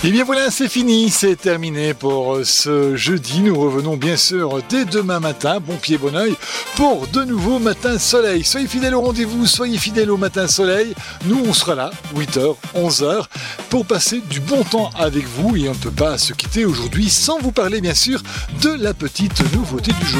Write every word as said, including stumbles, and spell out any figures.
Et bien voilà, c'est fini, c'est terminé pour ce jeudi. Nous revenons bien sûr dès demain matin, bon pied, bon oeil, pour de nouveaux matins soleil. Soyez fidèles au rendez-vous, soyez fidèles au matin soleil. Nous, on sera là, huit heures, onze heures, pour passer du bon temps avec vous. Et on ne peut pas se quitter aujourd'hui sans vous parler bien sûr de la petite nouveauté du jour.